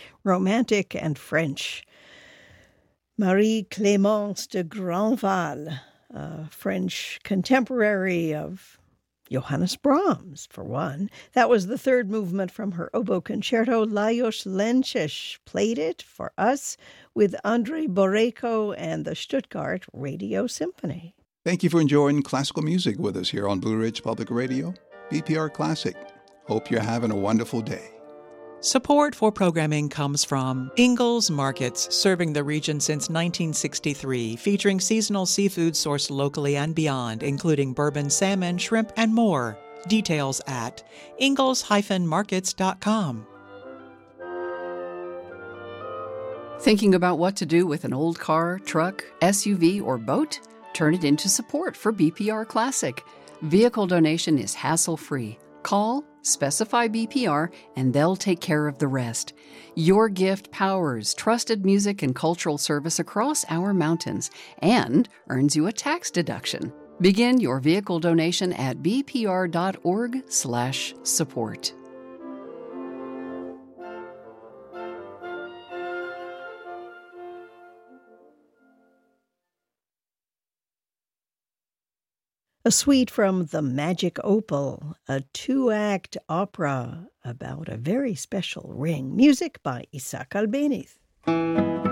romantic and French. Marie-Clémence de Grandval, a French contemporary of Johannes Brahms, for one. That was the third movement from her oboe concerto. Lajos Lenčeš played it for us with Andrei Borejko and the Stuttgart Radio Symphony. Thank you for enjoying classical music with us here on Blue Ridge Public Radio, BPR Classic. Hope you're having a wonderful day. Support for programming comes from Ingalls Markets, serving the region since 1963, featuring seasonal seafood sourced locally and beyond, including bourbon, salmon, shrimp, and more. Details at ingalls-markets.com. Thinking about what to do with an old car, truck, SUV, or boat? Turn it into support for BPR Classic. Vehicle donation is hassle-free. Call, specify BPR, and they'll take care of the rest. Your gift powers trusted music and cultural service across our mountains and earns you a tax deduction. Begin your vehicle donation at bpr.org/support. A suite from The Magic Opal, a 2-act opera about a very special ring. Music by Isaac Albéniz.